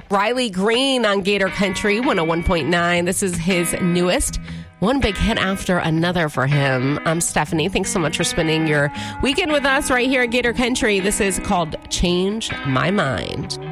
Riley Green on Gator Country 101.9. This is his newest. One big hit after another for him. I'm Stephanie. Thanks so much for spending your weekend with us right here at Gator Country. This is called Change My Mind.